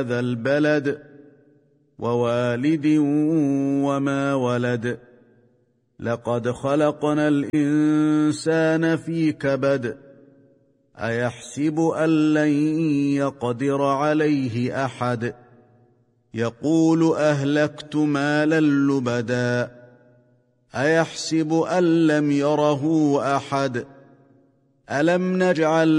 هذا البلد ووالد وما ولد لقد خلقنا الإنسان في كبد أيحسب أن لن يقدر عليه أحد يقول أهلكت مالا لبدا أيحسب أن لم يره أحد ألم نجعل